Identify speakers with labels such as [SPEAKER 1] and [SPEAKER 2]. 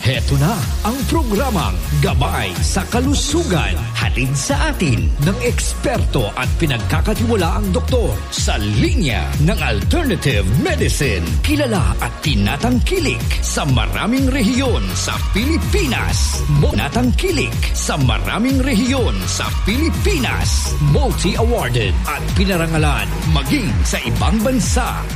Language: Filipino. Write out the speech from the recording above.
[SPEAKER 1] Heto na ang programang Gabay sa Kalusugan. Hatid sa atin ng eksperto at pinagkakatiwalaang doktor sa linya ng Alternative Medicine. Kilala at tinatangkilik sa maraming rehiyon sa Pilipinas. Natangkilik sa maraming rehiyon sa Pilipinas. Multi-awarded at pinarangalan maging sa ibang bansa.